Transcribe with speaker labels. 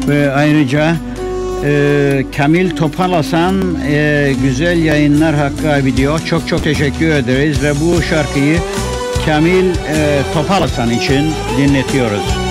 Speaker 1: Ve ayrıca Kamil Topalasan güzel yayınlar Hakkı abi diyor. Çok çok teşekkür ederiz ve bu şarkıyı Kamil Topalasan için dinletiyoruz.